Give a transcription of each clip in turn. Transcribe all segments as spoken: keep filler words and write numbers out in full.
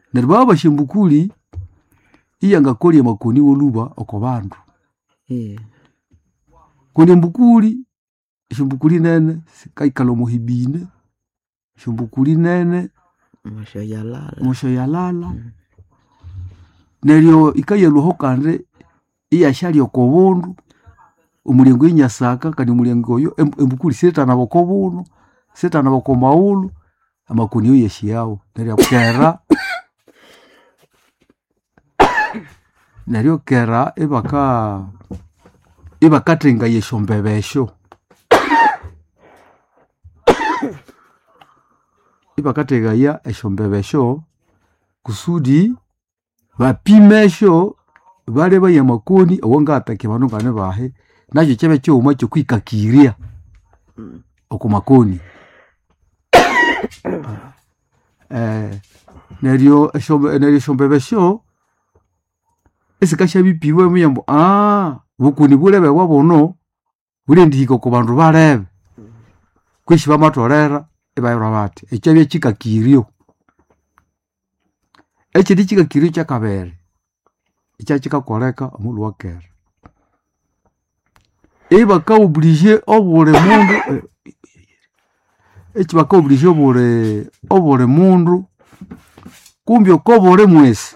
Neribaba bashimbukuli iyanga koli makoni woluba okobandu. Eh. Kundi mbukuli shimbukuli nene kaikalo muhibine. Shimbukuli nene Mosho yalala. Mosho yalala. Mm. Neryo ikayeluho kande iyashali okobundu. Umulengo inyasaka kandi umulengo yo embukuli setana bokobuno, setana bokomaulu, amakoni yo yeshiyawo. Neryo kera neryo kera ibaka ibakatenga yeshombebesho. Ibakatenga ya eshombebesho kusudi bapimesho bale baya makoni awanga atake banongane bahe nacho chebe cyoma cyo kwikakiria okumakoni. eh neryo eshombe neryo shombebesho esikasha bipiwe muyambo ah bukuni bulebe wabono bule ndiko ku bandu balebe kwishi bamatolera ebayira bati ekyabye kikakirio ekidi kikakirio kyakabere ekya kikakoleka omulu wakera eba ka oblige obule mundu echi baka oblige obule obule mundu kumbi okobole mwesi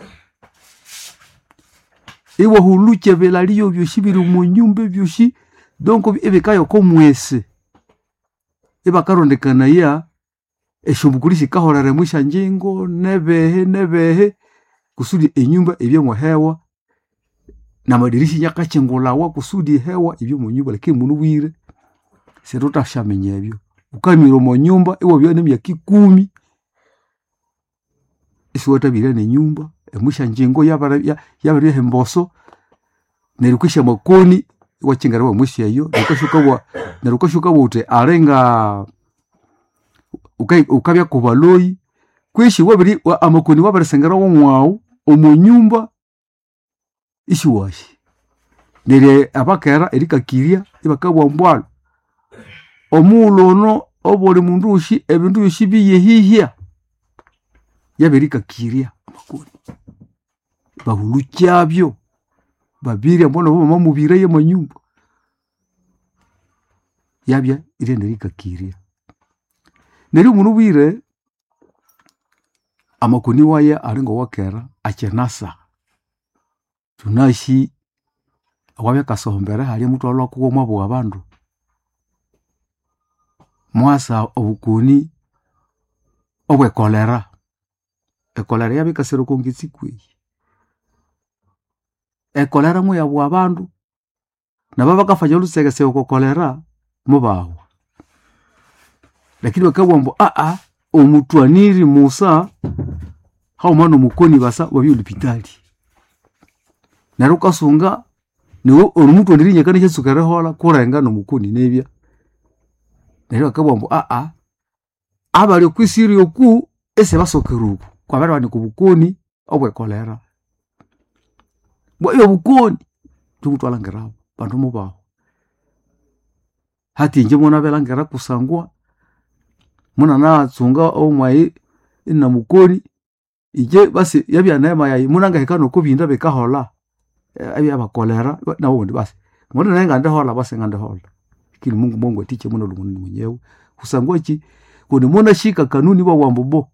iwo huluche belaliyo byoshi biri mu nyumba byoshi donc ebekayo ko mwese ebakarondekana ya eshumbukurishi kahorere mwisha njingo nebehe nebehe kusudi enyumba ebyo mu hewa na madirishi nyakachengolawa kusudi hewa ibyo mu nyumba lakini munu wire serota shamenye ebyo ukamiro mu nyumba ewo byo nemyaka ikumi isiwata bire ne nyumba emusha njingo yabara yabari hemboso nerukisha makoni wachingara wa mwishi yo nerukashuka wa nerukashuka wote arenga ukai ukabya kubaloyi kwishi wabiri wa amakoni wabari sengera wo mwawu omu nyumba ishiwashi nere abakera erikakiria ibakabwa mbwalo omulono obole mundushi ebindu byoshi biyehihya yaberikakiria amakoni bahulukyabyo babiri mbona bo mama mubire ye manyumba yabya irende rikakiria neri munu bwire amakoni waya aringo wakera achenasa tunashi awabya kasohombera hali mutu alwa kuwo mwabo wabandu mwasa obukuni obwe kolera ekolera yabikasero kongitsikwe ekolera mu yabo abantu nababa kafanya lusegese okokolera mubaho lakini bakabwambo a a omutwaniri Musa hao mano mukoni basa wabi ulipitali naruka sunga niwo omuntu ndirinya kandi cyesukare hola kurenga no mukoni nebya neryo bakabwambo a a abali kwisiri yoku ese basokeruko kwa bari bani kubukoni obwe kolera bwa bukoni tukutwala ngerabo bantu mubaho hati nje mona belangera kusangwa muna na tsunga omwayi ina mukoni ije basi yabya nema yayi muna ngahekano kubinda bekahola abi abakolera na wundi basi mona nanga ndahola basi ngandahola kili Mungu Mungu atiche muna lumungu mwenyewe kusangwa chi kuni mona shika kanuni wa wambobo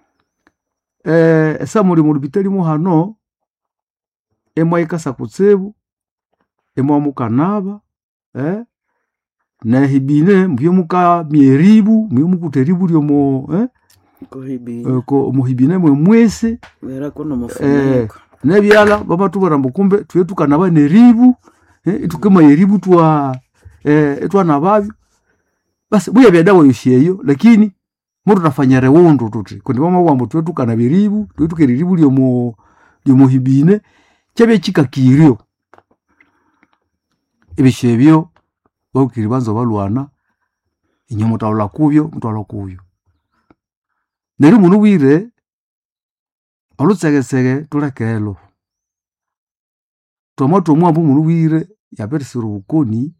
eh samuri mu bitali mu hano emwa ikasa kutsebu emwa mukanaba eh na hibine mbyo muka mieribu mbyo mukuteribu lyo mo eh ko hibine uh, ko muhibine mwe mwese wera kono mafunika eh nebyala baba tubara mbukumbe twetukana ba neribu eh itukema yeribu twa eh etwa nababyo basi buya byadawo yosheyo lakini mutu nafanya rewondo tuti kundi mama wambo twetukana biribu twetukeriribu lyo mo lyo muhibine cyabe kikakirio ebishebyo bakiri banzo balwana inyomo tawla kubyo mutwala kubyo neri munu wire olutsegesege tulekelo tomato mwambu munu wire yaberisuru bukoni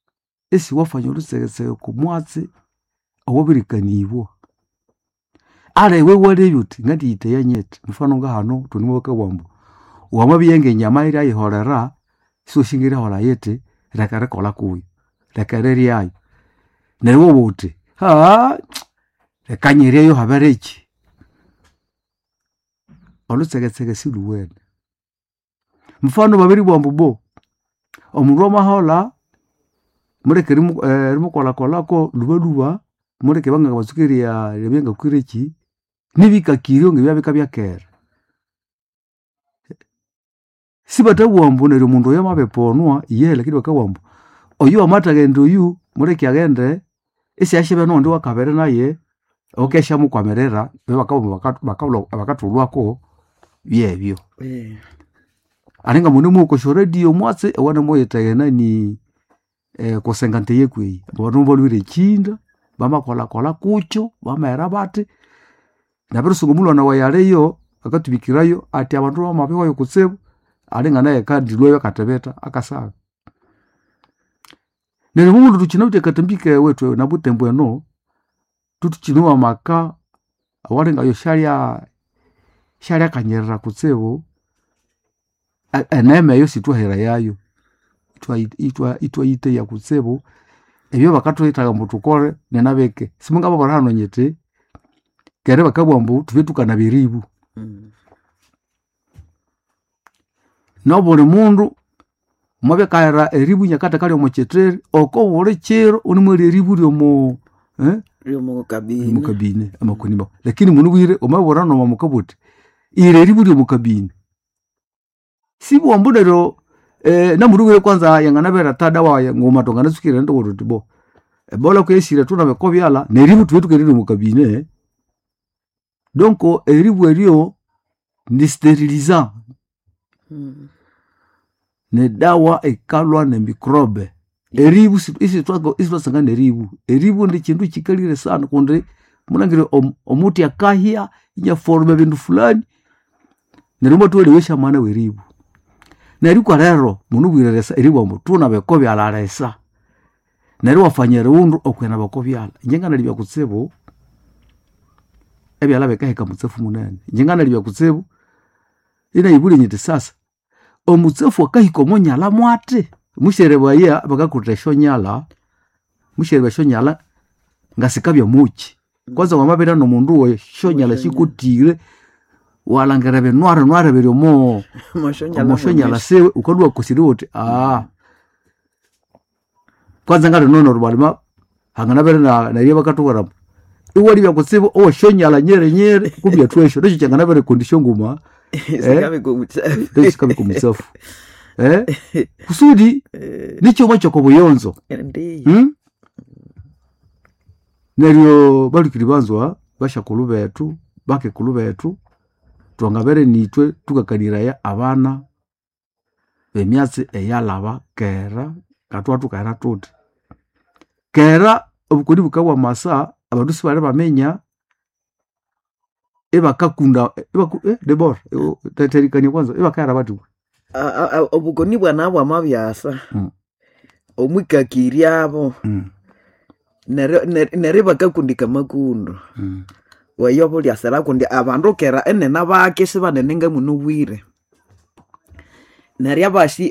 esi wafanya olutsegesege ku mwatsi awobirikanibwo ale we wale yuti ngati ite yanyete mfano nga hano tuniwoka wambu wamabiyenge nyama iri ayihorera so shingira hola yete rekare kola kuyo rekare riayo nerwo wote ha rekanyere yo haberechi olutsegetsege siluwene mfano babiri bwambu bo omundu amahola mureke rimu eh, rimu kola kola ko lubaluba mureke banga basukiria rebenga kwireki nibika kirio ngebya bika byakera sibata bwambu neryo mundu yamabe ponwa iye lakini bakawambu oyu amata gendo yu mureke agende esi ashebe no ndi wakabere naye okesha mukwamerera bakabo bakatu bakabo bakatulwako byebyo Eh. alinga mundu muko shoredio mwatse wana moyetagena ni eh kosengante yekwe abantu bolwire chinda bamakola kola kucho bamera bate nabirusungu mulwana wayaleyo akatubikirayo ati abantu bamabeho yo kutsebo alinga naye kandi lweyo katebeta akasaga nene mundu tuchinawute katambike wetu na butembo no tutuchinwa maka awalinga yo sharia sharia kanyerera kutsebo eneme yo sitwa hera yayo itwa itwa itwa ite ya kutsebo ebyo bakatwitaga mutukore nenabeke simunga babarano nyete kere bakabwambu tuvetukana biribu Mm. nobole mundu mwabe kaira eribu nyakata kali omuchetere oko wole chero unimwe eribu lyo mo eh Rio mo kabine. mukabine amakunima lakini munu bwire omaborano mu mukabuti ire eribu lyo mukabine sibu ambudero eh na murugire kwanza yangana bera tada wa ngoma tongana sukire ndo wotibo ebola kwesira tuna bekobyala neribu twetukerire mukabine donc eribu elio ni sterilisant Mm. ne dawa ekalwa ne microbe eribu isi twago isi twasanga eribu eribu ndi chindu chikalire sana konde munangire om, omuti akahia inya forme bindu fulani nerimo tuwelewesha maana weribu neri kwa rero munu bwireresa eribu amutuna bekobi alaresa neri wafanyere undu okwena bekobi ala njenga nalibya kutsebo ebi ala bekaheka mutsefu munene njenga nalibya kutsebo ina ibuli nyite sasa omutsefu akahiko monyala mwate mushereba ya bakakutesho nyala mushereba sho nyala ngasikabya muchi kwanza wamabera no mundu we sho nyala shikutire walangera be noire noire bero mo Mashonyala. mo nyala sewe ukadwa kusiri wote ah kwanza ngare nono rubalima hangana bere na na yeba katugara iwali bya kutsibo o sho nyala nyere nyere kubya twesho ndo changana bere condition nguma Sikabe kumutsafu. ndo sikabe kumutsafu eh kusudi nicho macho ko buyonzo Ndi. hmm? neryo balikiri banzwa bashakulu betu bake kulu betu twangabere nitwe tukakaniraya abana bemyatsi eyalaba kera katwa tukara tuti kera obukodi bukawa masa abantu sibale bamenya eba kakunda eba eh debor teterikani kwanza eba kara batu Obukoni bwana bwa mabyasa. Mm. Omwikakiria abo. mm. Nere nere bakakundika makundo. mm. Wayobo lyasera kundi abandu kera enena bake sibanenenga munubwire. Nere abashi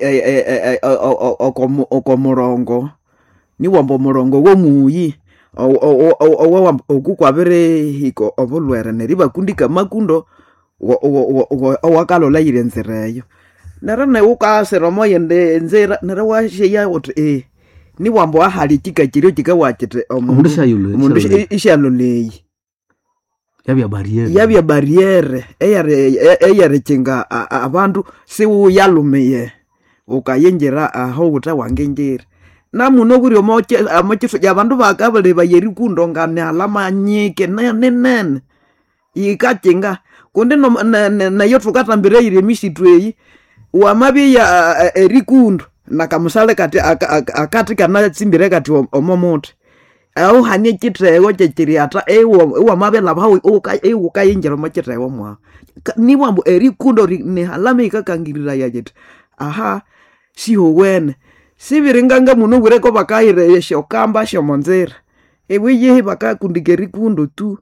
okomurongo ni wambo murongo wo muyi o okukwabere hiko obulwere nere bakundika makundo owakalola irenzereyo. Nere ne ukasera moye nzera nere washeya ot eh ni wambo ahali kikakirio kikawachete Omundu shayule omundu ishalolei yabya barriere yabya barriere eyare eyare kinga abantu siwu yalumeye ukayengera aho uta wangenjera namuno buri omoche amochiso yabandu bakabale bayeri kundongane alama nyike nenen ikakinga kunde no nayo tukatambire ire misitweyi wamabi ya erikundo nakamusale kati akati kana tsimbire kati omomote au hanye kitrewo chechiriata ewo ewa mabela bawo uka ewo kayinjero machitrewo mwa ni wambo erikundo ne halame kakangirira yajete aha siho wene sibiringanga muno bureko bakaire shokamba shomonzera ewe yehe bakakundike rikundo tu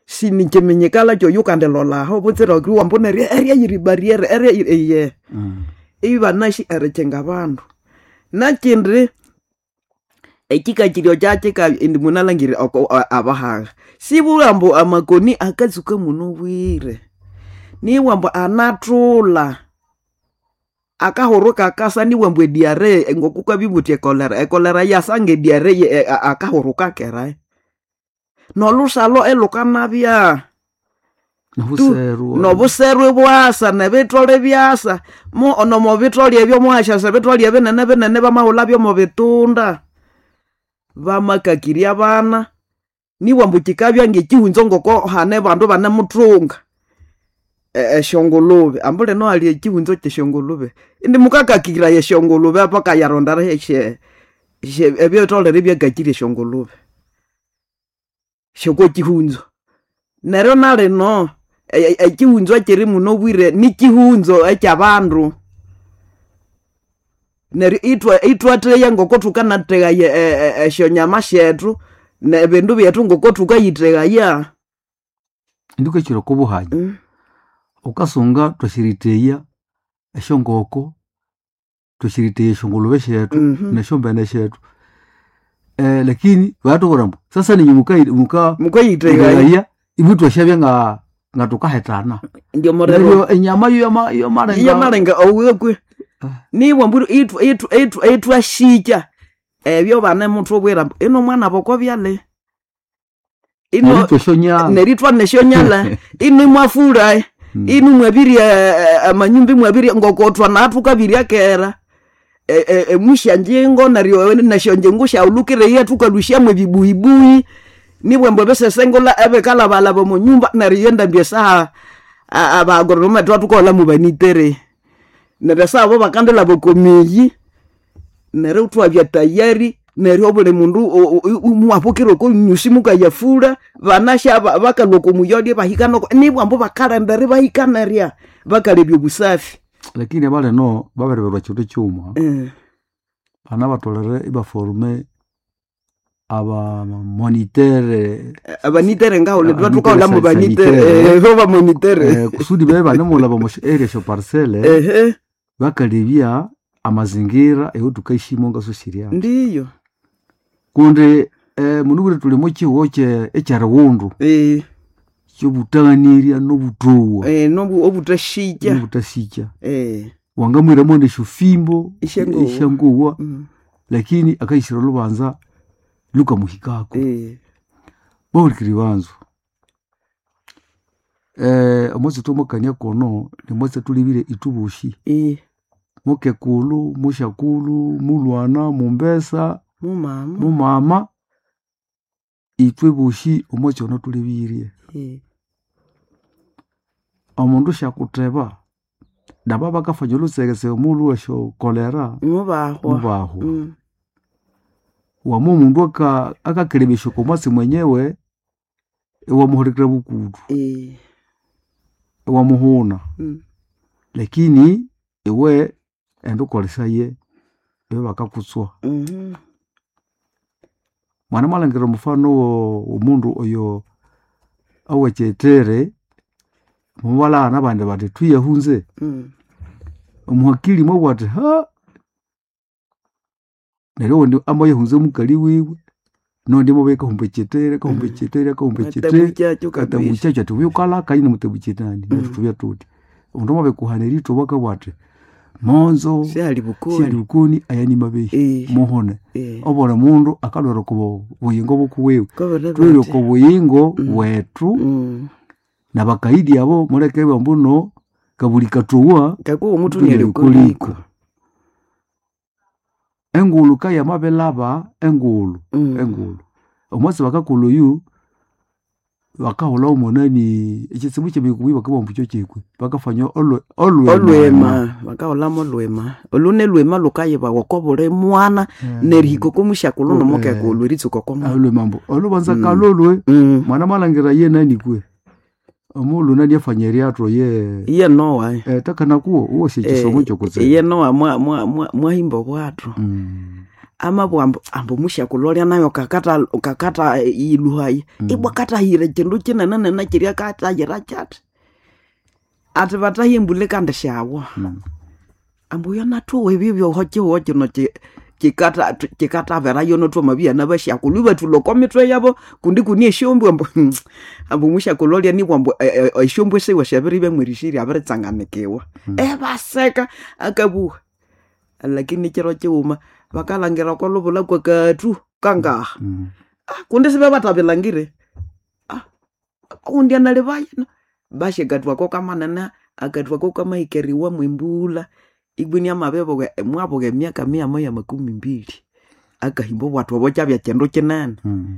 sinichemenyekala cho yukandilolaho butsira kiwa mbona area yiri barriere area iye Mm. iba nashi erechenga bandu nakindri ekikakirio kyakika indi munalangire oko abahaga sibulambo amakoni akazuka muno bwire niwambo anatula akahuruka akasa niwambo diare ngokuka bibutie kolera ekolera yasange diare akahuruka kera nolusalo elukanabya Nabuseru. nobuserwe bwasa nebitole byasa mo ono mo bitole ebyo mwasha se bitole ebinene binene bamahula byo mu bitunda bamakakiria bana niwambukikabya ngekihunzo ngoko hane bandu bane mutunga eshongolube ambule no ali ekihunzo kyeshongolube indi mukakakira yeshongolube apaka yarondara heshe ebyo tolere byakakire eshongolube shoko kihunzo nero nale no ekihunzo kiri muno bwire nikihunzo ekyabandu neri itwa itwa treya ngoko tukanatega eshonyama shetu nebindu byetu ngoko tukayitega ya Ndiko kiro kubuhaji. mm. Ukasunga twashiriteya eshongoko twashiriteya eshongolube shetu Mhm. neshombene shetu. Eh lakini watu korambo. Sasa ni muka muka mukayitega ya ibu twashabya nga nga tukahetana. ndio morero Ndio enyama yo ma yo marenga. iya marenga owekwe niwo mburu itu itu itu itu ashija ebyo bane muntu obwera ino mwana boko byale ino Nito shonya. neritwa neshonyala ino mwafura ino mwabiri amanyumbi mwabiri ngokotwa natuka birya kera emusha njengo nario nashonje ngusha ulukire yetu kadushia mwe bibuibui niwe mbebese sengola ebekala balabo mu nyumba nariyenda byesa abagoroma twatukola mu banitere neresa abo bakandela bokomeyi nere utwa bya tayari nere obule mundu mwapokero ko nyusimuka yafura banasha bakaloko muyodi bahikano nibwambo bakalembere bahikaneria bakalebyo busafi Lakini abale no babereberwa kyoto cyuma. eh Ana batolere iba forme aba monitere abanitere ngaho le Ah, twatukola mu monitere banitere eh ba monitere eh, kusudi bebe banemula ba area sho parcele eh bakalibya amazingira eho tukayishimo ngaso siria ndiyo kunde eh, munubure tulimo kiwo kye ekyarwundu eh kyobutanganirya nobutowa eh nobu obutashija nobutasija eh wangamwira monde shufimbo Ishanguwa. ishanguwa mm, lakini akayishira lubanza luka muhikako eh bawulikiri banzu eh omwezi tomokania kono ni mwezi tulibire itubushi eh mukekulu mushakulu mulwana mumbesa mumama mumama itwe bushi omwezi ono tulibirie eh omundu shakuteba daba bakafanya lusegese omulu esho kolera mubahwa mubahu mm, wamo mundu aka akakelebesha komwasi mwenyewe ewamuhorekera bukudu eh ewamuhuna mm, lakini ewe endo kolesaye ewe bakakutswa mhm mwana malangiro mufano omundu oyo awechetere mubala nabandi bati tuyahunze mm, omuhakili mwe bwati ha neryo ndi amba yahunze mukali wiwe nondi mubeka humbe chetere ka humbe chetere ka humbe chetere atabuchacho kata kabisa muchacha tubikala kaine mutebuchetani Mm. netubya tuti omuntu mabe kuhanerito baka bwati monzo si ali bukuni siali ukuni ayani mabehi eh mohone eh obora mundu akalwera kubo buyingo bukuwewe kobere twiri bati ko buyingo Mm. wetu mm nabakaidi abo muleke bambuno kabuli katuwa kakuwa omuntu Tuli neri kuliko. kuliko engulu kaya mabelaba engulu mm engulu omwasi bakakulu yu bakahola omonani ekitsibu kyebikubi bakabomba kyo kyekwe bakafanya olwe olwe olwema bakaolamo olwema olune lwema lukayiba wokobule mwana nerihiko komushakulu Oh, nomukekulu ritsuko komo olwe mambo olubanza Mm. kalolwe mm mwana malangira ye nani kwe omulu nani afanya riato ye iye nowa eh takana kuwo uwo shikisomo Eh, kyokutse iye nowa mwa mwa mwa mwahimba bwatu mm amabwambo ambo mushakulolya nayo kakata kakata iluhayi mm. ibwa kata hire chindu chinene nene chiria kata yira chat ati bataye mbule kandi shawo mm. ambo yana tu webibyo hoche hoche no chi kikata kikata vera yono to mabia na bashakuluba tulokomitwe yabo kundi kuni eshombo ambo ambo mushakulolya ni bwambo eshombo se washabiri bemwirishiri abaritsanganekewa mm. e baseka akabu lakini chero chuma bakalangira kwa lobola kwa katu kanga mm. ah kundi sibe batabelangire ah kundi analebaya no bashe gatwa ko kamanana agatwa ko kama ikeriwa mwimbula igwini amabebo ke mwabo ke miaka mia moja makumi mbili akahimbo watu bocha bya chendo chenana mm.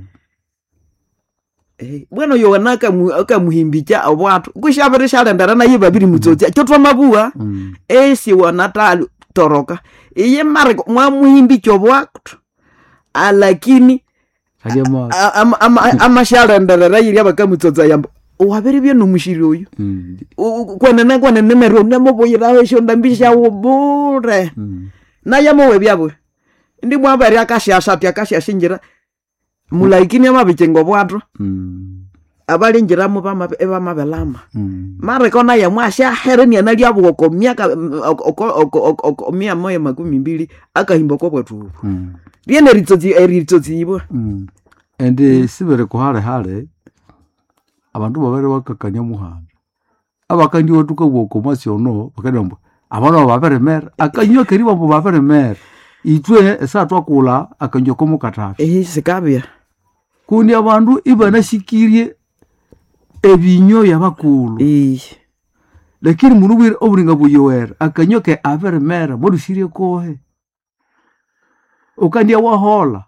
eh bueno yo naka mu akamuhimbicha abwatu kushabere shalendara na yibabiri mutsotsya chotwa mabua mm. esi wanatalu toroka iye mare mwa muhimbi chobwatu alakini ama ama ama shalendara yiri abakamutsotsa yambo wabere byo numushiri uyu mm. kwana na kwana nemero nemoboyira esho ndambisha ubure mm. na yamowe byabwe ndi mwabari akashya shati akashya shingira mulaikini amabicengo bwatu mm. abali njira mu bama eba mabelama mm. mare kona ya mwasha hereni analia bwoko miaka oko mia moja makumi mbili akahimba ko bwatu mm. riene ritsozi eritsozi ibo mm. ende sibere ko hare hare abantu babere bakakanya muhanda abakandi otuka bwoko masyono bakadambo abana babere mer akanyo keriba bo babere mer itwe esa twakula akanyo ko mukatafi eh sikabya kundi abantu ibana shikirie ebinyo yabakulu eh lakini munubwire oburinga buyower akanyoke avere mera modushirie kohe ukandi wahola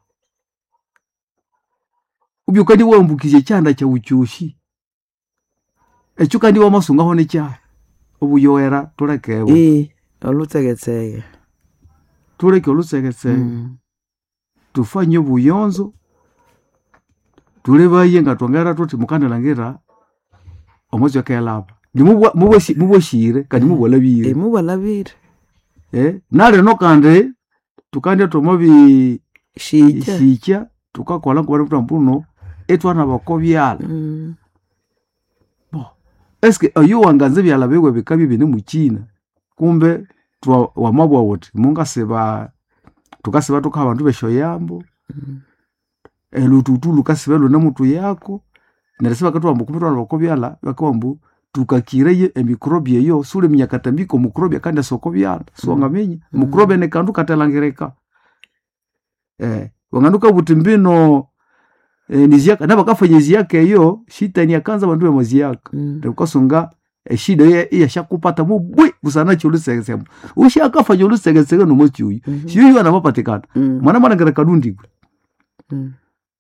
ubyo kandi wambukije cyanda cya ucyushi echo kandi wamasunga hone cya obuyowera turekewe eh olutegetseye tureke olutegetseye mm. tufanye ubuyonzo tulebaye ngatongera tuti mukandalangira omozi yakelaba nimubwa muboshi muboshire kandi mubolabire eh mubolabire eh nare no kande tukande tomobi shija shija tukakola ko bari mpuno etwana bakobyala mm. bo eske ayo wanganze byala begwe bikabi bine mukina kumbe twa wamabwa wote munga seba tukaseba tuka abantu besho yambo mm. elututu lukasibelo na mutu yako neresiba katwa mukubirwa bakobyala bakombu tukakireye emikrobie yo sule minyakatambiko mukrobia kandi sokobyala songa menye mm. mukrobia ne kandu katelangireka eh wanganduka butimbino eh, niziaka naba kafanyezi yake yo shitani yakanza bandu ya mazi yake mm. ukasonga eh, shida ye yashakupata mubwe busana cyulusegese ushi akafanya ulusegese no mocyuyi mm -hmm. shiyo ana mapatikana mm. mwana mwana ngara kadundi mm.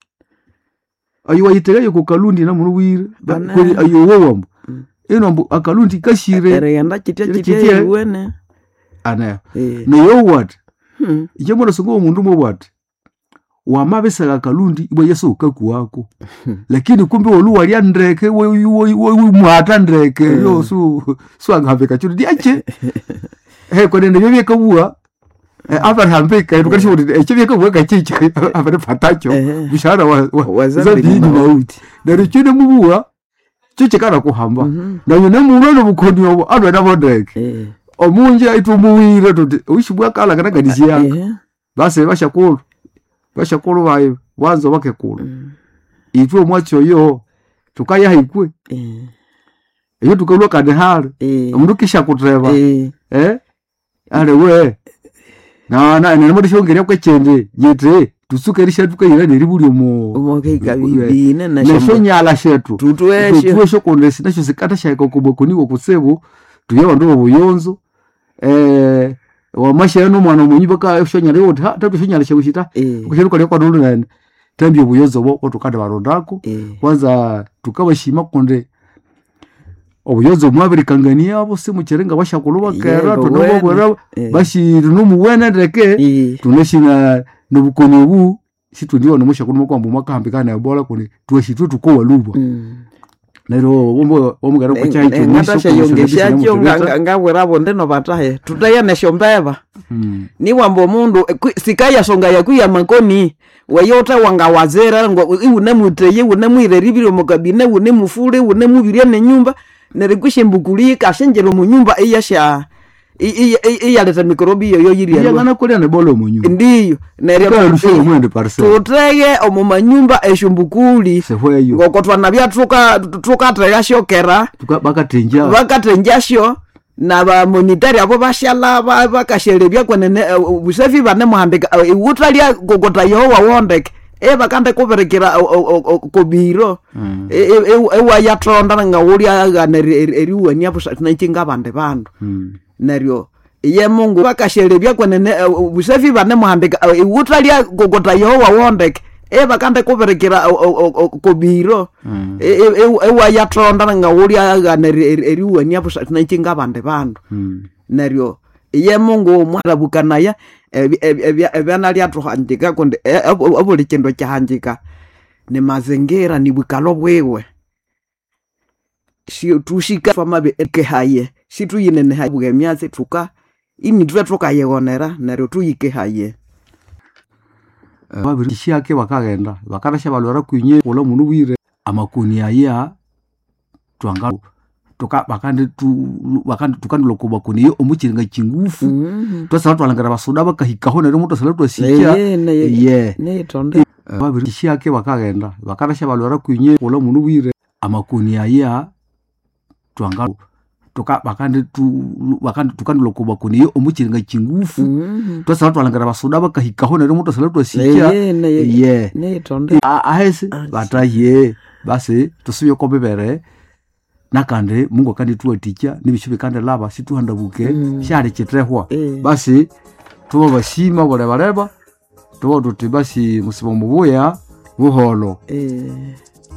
ayo wayitega ko kalundi na muruwire kuri ayo wowambo mm. eno mbu akalundi kashire ere yanda kitia kitia wene ana e. no yo what hmm. ijemona songo umundu mo what wa mabesa akalundi ibo yeso kakuwako lakini kumbe oluwa lya ndreke we we mwata ndreke yo su su angaveka chudi ache he ko nende bye kabuwa abar hambeka edukashi wodi eche bye kabuwa kachicha abar fatacho bishara wa wazambi mauti na chine mubuwa chiche kana kuhamba mm -hmm. na yone murono bukondi obo adwa na bodreke eh omunje aitu muwire tuti ushibwa kala kana gadisi yako eh base bashakuru bashakuru baye wanzo wake kulu mm. itwe mwacho yo tukaya haikwe eh iyo tukalwa kadehare eh umuntu kisha kutreba eh eh ale we na na na muri shongeria kwa chende yete tusukerisha tukayira neriburi mu umokeka bibine na shonyala shetu tutweshe tutweshe kondesi nasho sikata shaiko kubokoniwo kusebo tuye bandu bobuyonzo eh wa masha no mwana munyi baka shonyala yo tatu shonyala shagushita ukisheruka lyo kwa ndu nane tambye buyozo bo tukade barondako kwanza tukabashima konde obuyozo mwabiri kangania abo simu cherenga bashakuluba kera tunobobora bashi numuwena ndeke tunashina nubukoni ubu situ ndio nomusha kuno kwamba mwaka hambikana ebola kuni tuwashitwe tuko waluba mm. nero wombo womugara ko cyayi cyo ngatasha yongesha cyo ngabwera bonde no batahe tutaya neshombeva mm. Ni wambo mundu sikaya songa yakuya makoni wayota wanga wazera ngo une muteye une mwireribiro mukabine une mufure une mubiria ne nyumba nerikushimbukulika shenjero mu nyumba iyasha iya leta mikrobi yo yiri ya ngana kule ne bolo mu nyumba ndiyo nerero tuteye omu manyumba eshumbukuli ngoko twanabya tuka tuka tregashokera tuka bakatenja bakatenjasho na ba monitari abo bashala bakashelebya kwenene busefi bane muhandika utalia gogota Yehova wondeke e bakande kuberekera kobiro e wa yatronda nga uri agana eriwa nyapo tunaichinga bande bandu neryo iye Mungu bakashelebya kwenene busefi bane muhandika utalia gogota Yehova wondeke e bakande kuberekera kobiro e wa yatronda nga uri agana eriwa nyapo tunaichinga bande bandu neryo iye Mungu mwarabukanaya ebyana lyatuhanjika kundi obuli kindu kyahanjika ni mazingira ni bukalo bwewe si tushika famabe ekehaye si tuyinene habuge myatsi tuka ini twe tukayegonera neryo tuyikehaye babiri shiyake bakagenda bakarasha balwara kwinye ola munu bwire amakuni aya twanga toka bakande tu bakande tukandilo kuba kuni omukiringa kingufu mm-hmm. Twasala twalangara basuda bakahikaho nero muto sala twasikia ye ne tonde babiri shiyake bakagenda bakarasha balwara kwinye ola munu bwire amakuni aya twanga toka bakande tu bakande tukandilo kuba kuni omukiringa kingufu mm-hmm. Twasala twalangara basuda bakahikaho nero muto sala twasikia ye ne tonde ahese bataye base tusubiye ko bebere nakande Mungu kandi tuwaticha nibishibe kandi laba situhandabuke mm. Shari kitrehwa e. Basi tuwa bashima wale baleba tuwa tuti basi musibo mubuya buholo e.